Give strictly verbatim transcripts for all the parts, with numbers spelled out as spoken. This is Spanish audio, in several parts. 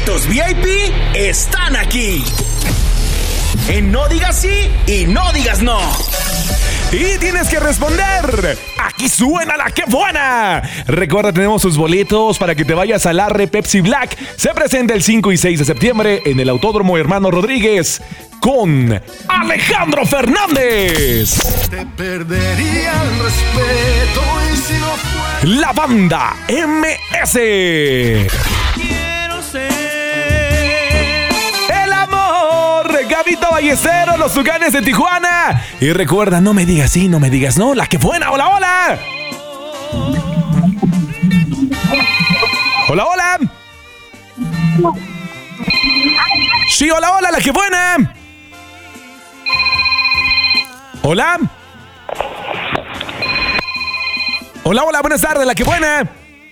boletos V I P están aquí. En No Digas Sí y No Digas No. Y tienes que responder. Aquí suena la que buena. Recuerda, tenemos sus boletos para que te vayas al Arre Pepsi Black. Se presenta el cinco y seis de septiembre en el Autódromo Hermano Rodríguez con Alejandro Fernández. Te perdería el respeto y si no fuera... La banda M S. Quiero ser... El amor. Gabito Ballesteros, los Tucanes de Tijuana. Y recuerda, no me digas sí, no me digas no. La que buena. Hola, hola. Hola, hola. Sí, hola, hola, la que buena. Hola. Hola, hola, buenas tardes, la que buena.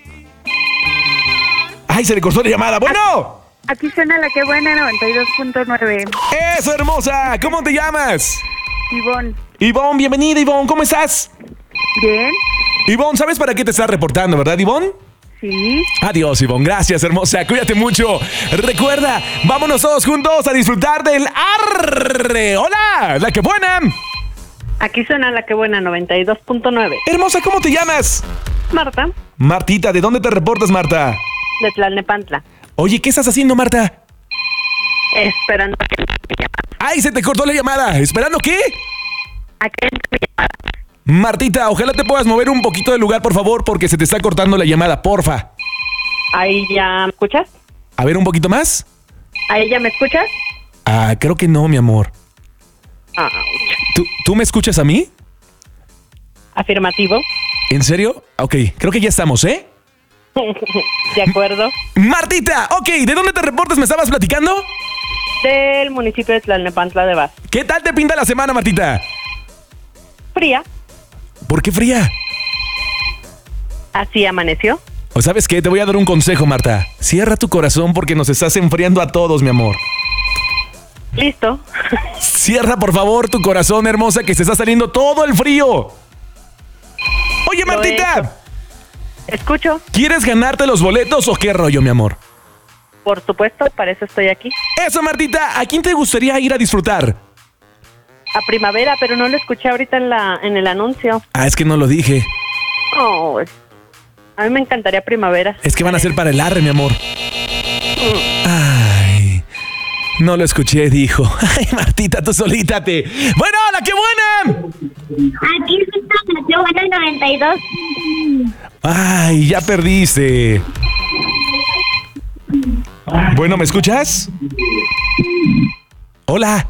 Ay, se le cortó la llamada. Bueno. Aquí suena la que buena, noventa y dos punto nueve. Eso, hermosa. ¿Cómo te llamas? Ivonne. Ivonne, bienvenida, Ivonne. ¿Cómo estás? Bien. Ivonne, ¿sabes para qué te estás reportando, verdad, Ivonne? Sí. Adiós, Ivonne. Gracias, hermosa. Cuídate mucho. Recuerda, vámonos todos juntos a disfrutar del Arre. ¡Hola! ¡La que buena! Aquí suena la que buena, noventa y dos punto nueve. Hermosa, ¿cómo te llamas? Marta, Martita, ¿de dónde te reportas, Marta? de Tlalnepantla. Oye, ¿qué estás haciendo, Marta? Esperando a que me llame. ¡Ay, se te cortó la llamada! ¿Esperando qué? A que entre mi llamada. Martita, ojalá te puedas mover un poquito del lugar, por favor, porque se te está cortando la llamada, porfa. Ahí ya me escuchas. A ver, un poquito más. Ahí ya me escuchas. Ah, creo que no, mi amor. Ah, ¿Tú, ¿Tú me escuchas a mí? afirmativo. ¿En serio? Ok, creo que ya estamos, ¿eh? De acuerdo. Martita, ok, ¿de dónde te reportas? ¿Me estabas platicando? Del municipio de Tlalnepantla de Vaz. ¿Qué tal te pinta la semana, Martita? Fría. ¿Por qué fría? Así amaneció. ¿O sabes qué? Te voy a dar un consejo, Marta. Cierra tu corazón porque nos estás enfriando a todos, mi amor. Listo. Cierra, por favor, tu corazón, hermosa, que se está saliendo todo el frío. Oye, Lo Martita, Escucho. ¿quieres ganarte los boletos o qué rollo, mi amor? Por supuesto, para eso estoy aquí. Eso, Martita, ¿a quién te gustaría ir a disfrutar? A Primavera, pero no lo escuché ahorita en la en el anuncio. Ah, es que no lo dije. Oh, a mí me encantaría Primavera. Es que van a ser para el Arre, mi amor. Ay, no lo escuché, dijo. Ay, Martita, tú solita te... ¡Bueno, la que buena! Aquí está la que buena noventa y dos. Ay, ya perdiste. Bueno, ¿me escuchas? Hola.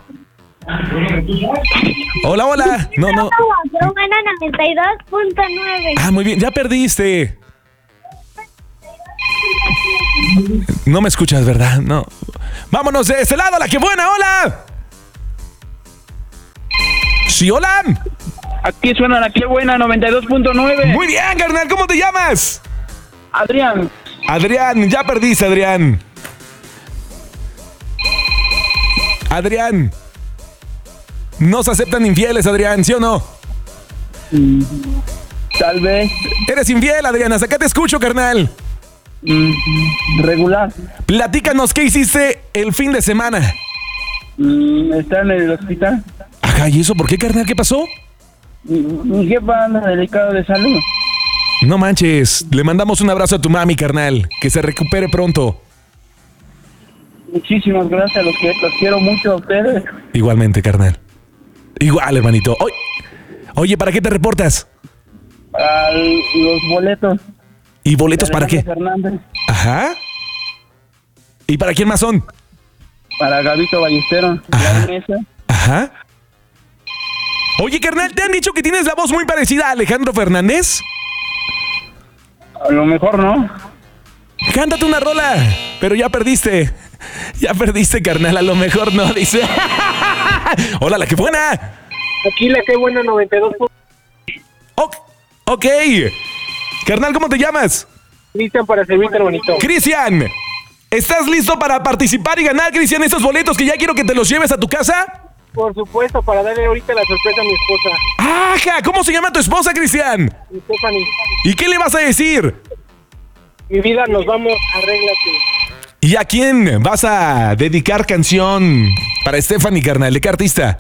Hola, hola. No, no. La que buena noventa y dos punto nueve. Ah, muy bien, ya perdiste. No me escuchas, ¿verdad? No. Vámonos de este lado, la que buena, hola. Sí, hola. Aquí suena la que buena, noventa y dos punto nueve. Muy bien, carnal, ¿cómo te llamas? Adrián. Adrián, ya perdiste, Adrián. Adrián. No se aceptan infieles, Adrián, ¿sí o no? Mm, tal vez. Eres infiel, Adrián, hasta acá te escucho, carnal. Mm, regular. Platícanos, ¿qué hiciste el fin de semana? Mm, está en el hospital. Ajá, ¿y eso por qué, carnal? ¿Qué pasó? Mi, mi jefa anda delicado de salud. No manches, le mandamos un abrazo a tu mami, carnal. Que se recupere pronto. Muchísimas gracias, los que los quiero mucho a ustedes. Igualmente, carnal. Igual, hermanito. Oye, oye, ¿para qué te reportas? A los boletos. ¿Y boletos para qué? Fernández. Ajá. ¿Y para quién más son? Para Gabito Ballesteros. Ajá. La mesa. Ajá. Oye, carnal, ¿te han dicho que tienes la voz muy parecida a Alejandro Fernández? A lo mejor no. Cántate una rola, pero ya perdiste. Ya perdiste, carnal, a lo mejor no, dice. Hola, la que buena. Aquí la que buena, noventa y dos. Ok, ok. Carnal, ¿cómo te llamas? Cristian, para servirte, bonito. Cristian, ¿estás listo para participar y ganar, Cristian, esos boletos que ya quiero que te los lleves a tu casa? Por supuesto, para darle ahorita la sorpresa a mi esposa, ¡Ajá! ¿Cómo se llama tu esposa, Cristian? Stephanie. ¿Y qué le vas a decir? Mi vida, nos vamos, arréglate. ¿Y a quién vas a dedicar canción para Stephanie, carnal? ¿De qué artista?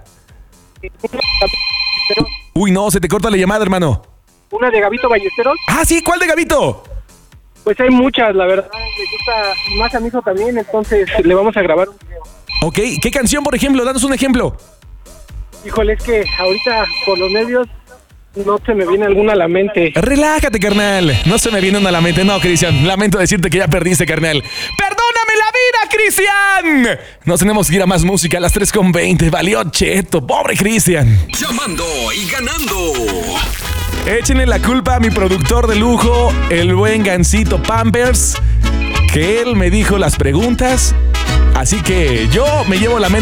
Uy, no, se te corta la llamada, hermano. Una de Gabito Ballesteros. Ah, sí, ¿cuál de Gabito? Pues hay muchas, la verdad. Me gusta más a mi hijo también, entonces le vamos a grabar un video. Ok, ¿qué canción, por ejemplo? Danos un ejemplo. Híjole, es que ahorita por los nervios no se me viene alguna a la mente. Relájate, carnal. No se me viene una a la mente. No, Cristian, lamento decirte que ya perdiste, carnal. ¡Perdóname la vida, Cristian! Nos tenemos que ir a más música a las tres con veinte. Valió cheto, pobre Cristian. Llamando y ganando. Échenle la culpa a mi productor de lujo, el buen Gansito Pampers, que él me dijo las preguntas. Así que yo me llevo la mente.